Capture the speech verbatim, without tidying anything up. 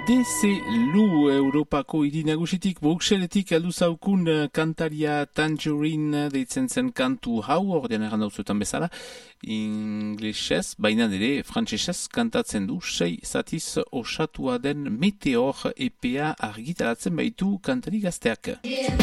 Dezelu Europako hiri nagusitik Bruxelletik aldu zaukun kantaria Tangerine deitzen zen kantu hau, ordean erran dauzuetan bezala, inglesez, baina ere frantsesez kantatzen du, sei zatiz osatua den Meteor epea argitaratzen baitu kantari gazteak.